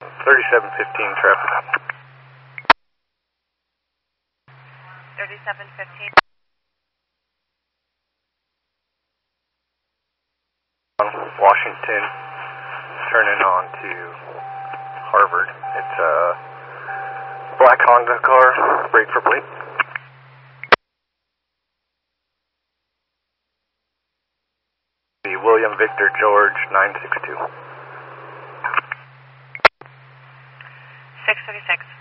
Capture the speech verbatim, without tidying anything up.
thirty-seven fifteen traffic. thirty-seven fifteen. Washington, turning on to Harvard. It's a black Honda car, brake for plate. The William Victor George nine six two. six thirty-six.